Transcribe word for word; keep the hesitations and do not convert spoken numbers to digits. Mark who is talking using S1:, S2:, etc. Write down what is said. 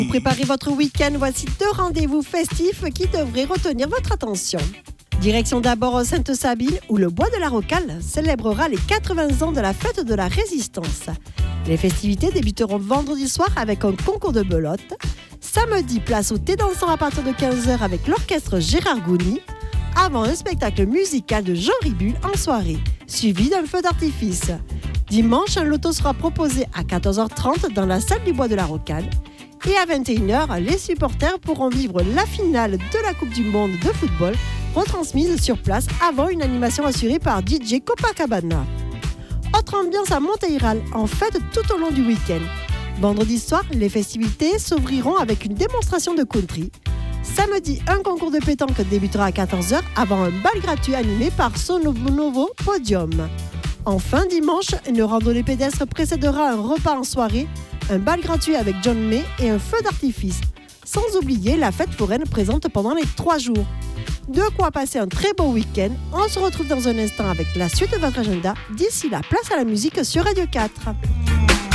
S1: Pour préparer votre week-end, voici deux rendez-vous festifs qui devraient retenir votre attention. Direction d'abord Sainte-Sabine, où le Bois de la Rocale célébrera les quatre-vingts ans de la fête de la Résistance. Les festivités débuteront vendredi soir avec un concours de belote. Samedi, place au thé dansant à partir de quinze heures avec l'orchestre Gérard Gouni, avant un spectacle musical de Jean Ribul en soirée, suivi d'un feu d'artifice. Dimanche, un loto sera proposé à quatorze heures trente dans la salle du Bois de la Rocale. Et à vingt et une heures, les supporters pourront vivre la finale de la Coupe du Monde de football, retransmise sur place avant une animation assurée par D J Copacabana. Autre ambiance à Monteyral, en fête tout au long du week-end. Vendredi soir, les festivités s'ouvriront avec une démonstration de country. Samedi, un concours de pétanque débutera à quatorze heures avant un bal gratuit animé par Sono Novo Podium. Enfin, dimanche, une randonnée pédestre précédera un repas en soirée, un bal gratuit avec John May et un feu d'artifice. Sans oublier la fête foraine présente pendant les trois jours. De quoi passer un très beau week-end. On se retrouve dans un instant avec la suite de votre agenda. D'ici là, place à la musique sur Radio quatre.